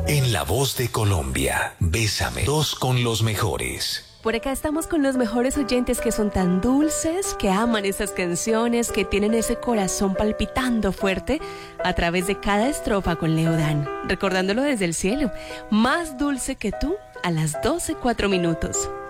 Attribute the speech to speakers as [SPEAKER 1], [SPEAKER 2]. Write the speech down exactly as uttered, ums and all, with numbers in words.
[SPEAKER 1] En La Voz de Colombia, Bésame, dos con los mejores.
[SPEAKER 2] Por acá estamos con los mejores oyentes que son tan dulces, que aman esas canciones, que tienen ese corazón palpitando fuerte a través de cada estrofa con Leodán, recordándolo desde el cielo. Más dulce que tú a las doce, cuatro minutos.